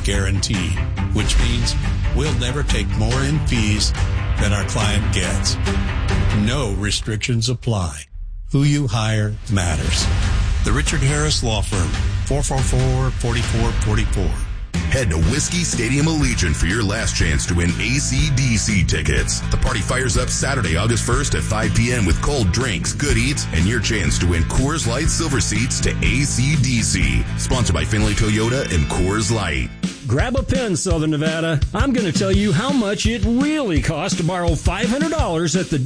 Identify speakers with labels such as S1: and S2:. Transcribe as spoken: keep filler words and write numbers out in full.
S1: guarantee, which means we'll never take more in fees than our client gets. No restrictions apply. Who you hire matters. The Richard Harris Law Firm, four four four, four four four four.
S2: Head to Whiskey Stadium Allegiant for your last chance to win A C D C tickets. The party fires up Saturday, August first at five p.m. with cold drinks, good eats, and your chance to win Coors Light Silver Seats to A C D C. Sponsored by Findlay Toyota and Coors Light.
S3: Grab a pen, Southern Nevada. I'm going to tell you how much it really costs to borrow five hundred dollars at the